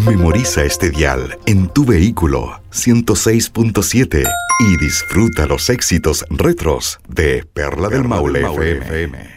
Memoriza este dial en tu vehículo 106.7 y disfruta los éxitos retros de Perla del Maule FM.